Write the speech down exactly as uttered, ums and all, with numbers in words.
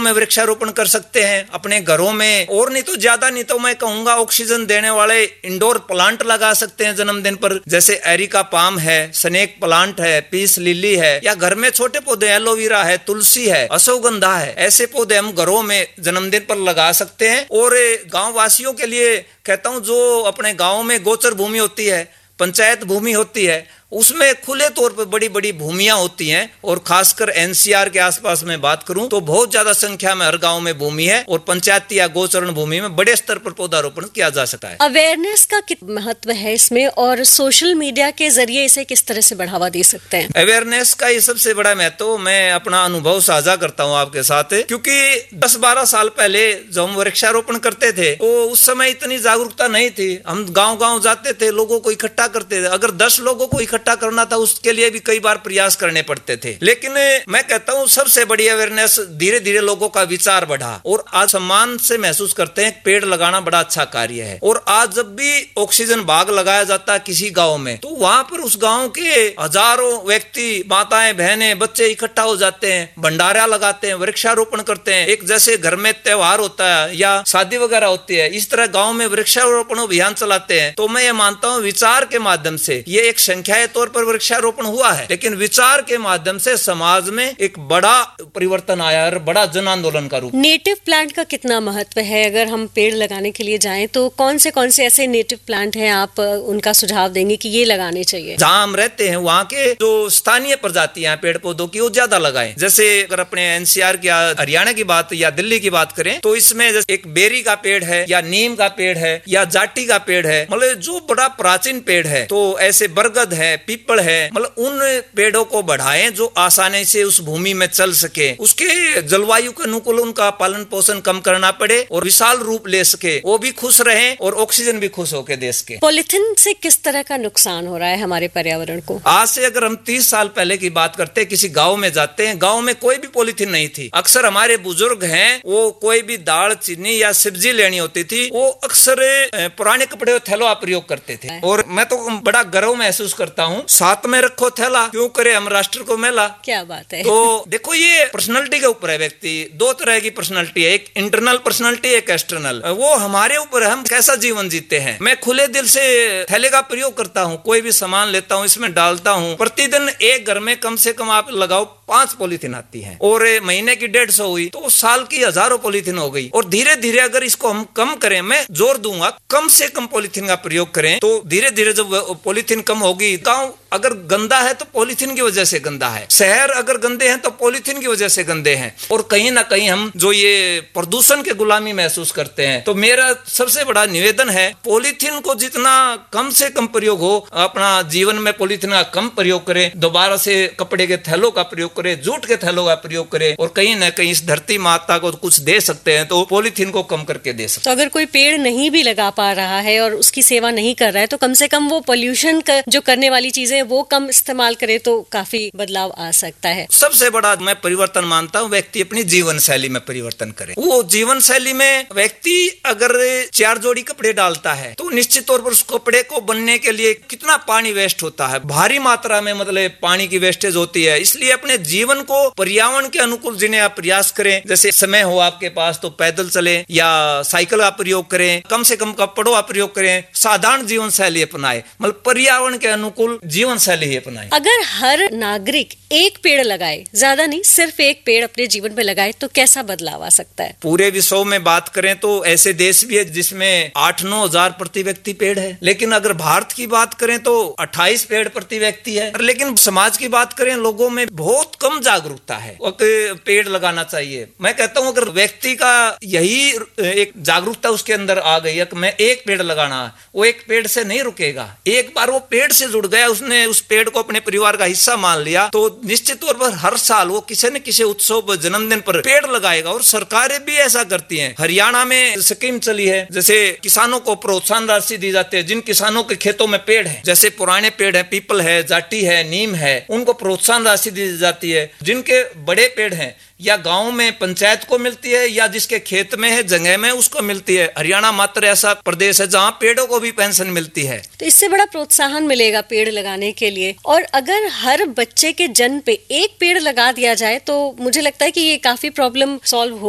में वृक्षारोपण कर सकते हैं अपने घरों में, और नहीं तो ज्यादा नहीं तो मैं कहूंगा ऑक्सीजन देने वाले इंडोर प्लांट लगा सकते हैं जन्मदिन पर, जैसे एरिका पाम है, स्नेक प्लांट है, पीस लिली है, या घर में छोटे पौधे एलोवेरा है, तुलसी है, अश्वगंधा है, ऐसे पौधे हम घरों में जन्मदिन पर लगा सकते हैं। और गांव वासियों के लिए कहता हूं, जो अपने गांव में गोचर भूमि होती है, पंचायत भूमि होती है, उसमें खुले तौर पर बड़ी बड़ी भूमियां होती हैं, और खासकर एनसीआर के आसपास में बात करूं तो बहुत ज्यादा संख्या में हर गांव में भूमि है, और पंचायती या गोचरण भूमि में बड़े स्तर पर पौधारोपण किया जा सकता है। अवेयरनेस का कितना महत्व है इसमें, और सोशल मीडिया के जरिए इसे किस तरह से बढ़ावा दे सकते हैं? अवेयरनेस का ये सबसे बड़ा महत्व, मैं अपना अनुभव साझा करता हूँ आपके साथ, क्योंकि दस बारह साल पहले जब हम वृक्षारोपण करते थे तो उस समय इतनी जागरूकता नहीं थी। हम गाँव गाँव जाते थे, लोगों को इकट्ठा करते थे, अगर दस लोगों को इकट्ठा करना था उसके लिए भी कई बार प्रयास करने पड़ते थे। लेकिन मैं कहता हूं सबसे बड़ी अवेयरनेस, धीरे धीरे लोगों का विचार बढ़ा, और आज सम्मान से महसूस करते हैं पेड़ लगाना बड़ा अच्छा कार्य है। और आज जब भी ऑक्सीजन बाग लगाया जाता है किसी गांव में, तो वहां पर उस गांव के हजारों व्यक्ति, माताएं, बहनें, बच्चे इकट्ठा हो जाते हैं, भंडारा लगाते हैं, वृक्षारोपण करते हैं। एक जैसे घर में त्योहार होता है या शादी वगैरह होती है, इस तरह गाँव में वृक्षारोपण अभियान चलाते हैं। तो मैं ये मानता हूँ विचार के माध्यम से, ये एक संख्या के तौर पर वृक्षारोपण हुआ है, लेकिन विचार के माध्यम से समाज में एक बड़ा परिवर्तन आया और बड़ा जन आंदोलन का रूप। नेटिव प्लांट का कितना महत्व है? अगर हम पेड़ लगाने के लिए जाएं तो कौन से कौन से ऐसे नेटिव प्लांट हैं, आप उनका सुझाव देंगे कि ये लगाने चाहिए? जहाँ हम रहते हैं वहाँ के जो स्थानीय प्रजातियां पेड़ पौधों की, वो ज्यादा लगाएं। जैसे अगर अपने एनसीआर की, हरियाणा की बात या दिल्ली की बात करें तो इसमें एक बेरी का पेड़ है, या नीम का पेड़ है, या जाटी का पेड़ है, मतलब जो बड़ा प्राचीन पेड़ है। तो ऐसे बरगद है, पीपल है, मतलब उन पेड़ों को बढ़ाएं जो आसानी से उस भूमि में चल सके, उसके जलवायु के अनुकूल उनका पालन पोषण कम करना पड़े और विशाल रूप ले सके, वो भी खुश रहें और ऑक्सीजन भी खुश होके दे सके। पॉलिथीन से किस तरह का नुकसान हो रहा है हमारे पर्यावरण को? आज से अगर हम तीस साल पहले की बात करते हैं, किसी गांव में जाते हैं, गांव में कोई भी पॉलिथीन नहीं थी। अक्सर हमारे बुजुर्ग हैं, वो कोई भी दाल, चीनी या सब्जी लेनी होती थी, वो अक्सर पुराने कपड़े थैलों का प्रयोग करते थे। और मैं तो बड़ा गर्व महसूस करता हूँ, साथ में रखो थैला, क्यों करे हम राष्ट्र को मेला। क्या बात है। तो देखो ये पर्सनालिटी के ऊपर है। व्यक्ति दो तरह की पर्सनालिटी है, एक इंटरनल पर्सनालिटी, एक एक्सटर्नल। वो हमारे ऊपर है, हम कैसा जीवन जीते हैं। मैं खुले दिल से थैले का प्रयोग करता हूँ, कोई भी सामान लेता हूँ इसमें डालता हूँ। प्रतिदिन एक घर में कम से कम आप लगाओ पांच पॉलीथीन आती है, और महीने की डेढ़ सौ हुई तो साल की हजारों पॉलीथीन हो गई। और धीरे धीरे अगर इसको हम कम करें, मैं जोर दूंगा कम से कम पॉलीथीन का प्रयोग करें, तो धीरे धीरे जब पॉलीथीन कम होगी, गाँव अगर गंदा है तो पॉलीथीन की वजह से गंदा है, शहर अगर गंदे हैं तो पॉलीथीन की वजह से गंदे हैं, और कहीं ना कहीं हम जो ये प्रदूषण के गुलामी महसूस करते हैं। तो मेरा सबसे बड़ा निवेदन है, पॉलीथीन को जितना कम से कम प्रयोग हो, अपना जीवन में पॉलीथीन का कम प्रयोग करें, दोबारा से कपड़े के थैलों का प्रयोग करें, जूट के थैलों का प्रयोग करें, और कहीं ना कहीं इस धरती माता को कुछ दे सकते हैं तो पॉलीथीन को कम करके दे सकते हैं। तो अगर कोई पेड़ नहीं भी लगा पा रहा है और उसकी सेवा नहीं कर रहा है, तो कम से कम वो पॉल्यूशन कर, जो करने वाली चीजें वो कम इस्तेमाल करे तो काफी बदलाव आ सकता है। सबसे बड़ा मैं परिवर्तन मानता हूँ, व्यक्ति अपनी जीवन शैली में परिवर्तन करे। वो जीवन शैली में व्यक्ति अगर चार जोड़ी कपड़े डालता है तो निश्चित तौर पर उस कपड़े को बनने के लिए कितना पानी वेस्ट होता है, भारी मात्रा में मतलब पानी की वेस्टेज होती है। इसलिए अपने जीवन को पर्यावरण के अनुकूल जीने आप प्रयास करें। जैसे समय हो आपके पास तो पैदल चले या साइकिल का प्रयोग करें, कम से कम कपड़ों का प्रयोग करें, साधारण जीवन शैली अपनाए, मतलब पर्यावरण के अनुकूल जीवन शैली ही अपनाए। अगर हर नागरिक एक पेड़ लगाए, ज्यादा नहीं सिर्फ एक पेड़ अपने जीवन में लगाए, तो कैसा बदलाव आ सकता है? पूरे विश्व में बात करें तो ऐसे देश भी है जिसमें आठ नौ हजार प्रति व्यक्ति पेड़ है, लेकिन अगर भारत की बात करें तो अट्ठाईस पेड़ प्रति व्यक्ति है। लेकिन समाज की बात करें, लोगों में बहुत कम जागरूकता है पेड़ लगाना चाहिए। मैं कहता हूं अगर व्यक्ति का यही एक जागरूकता उसके अंदर आ गई है कि मैं एक पेड़ लगाना, वो एक पेड़ से नहीं रुकेगा। एक बार वो पेड़ से जुड़ गया, उसने उस पेड़ को अपने परिवार का हिस्सा मान लिया, तो निश्चित तौर पर हर साल वो किसी न किसी उत्सव जन्मदिन पर पेड़ लगाएगा। और सरकारें भी ऐसा करती हैं। हरियाणा में स्कीम चली है, जैसे किसानों को प्रोत्साहन राशि दी जाती है, जिन किसानों के खेतों में पेड़ है, जैसे पुराने पेड़ है, पीपल है, जाटी है, नीम है, उनको प्रोत्साहन राशि दी जाती है। जिनके बड़े पेड़ हैं या गांव में पंचायत को मिलती है, या जिसके खेत में है जगह में उसको मिलती है। हरियाणा मात्र ऐसा प्रदेश है जहां पेड़ों को भी पेंशन मिलती है। तो इससे बड़ा प्रोत्साहन मिलेगा पेड़ लगाने के लिए। और अगर हर बच्चे के जन्म पे एक पेड़ लगा दिया जाए तो मुझे लगता है कि ये काफी प्रॉब्लम सॉल्व हो